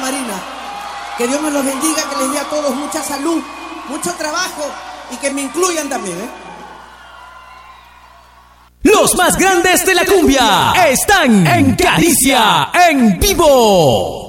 Marina. Que Dios me los bendiga, que les dé a todos mucha salud, mucho trabajo y que me incluyan también, ¿eh? Los más grandes de la cumbia están en Caricia en vivo.